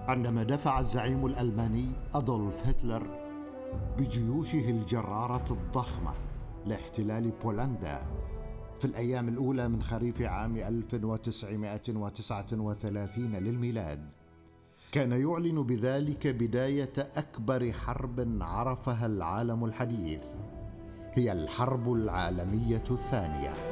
عندما دفع الزعيم الألماني أدولف هتلر بجيوشه الجرارة الضخمة لاحتلال بولندا في الأيام الأولى من خريف عام 1939 للميلاد، كان يعلن بذلك بداية أكبر حرب عرفها العالم الحديث، هي الحرب العالمية الثانية.